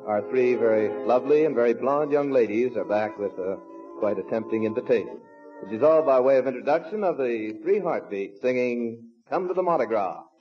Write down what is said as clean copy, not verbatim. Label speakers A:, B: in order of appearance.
A: our three very lovely and very blonde young ladies are back with quite a tempting invitation. It is all by way of introduction of the Three Heartbeats singing Come to the Mardi Gras.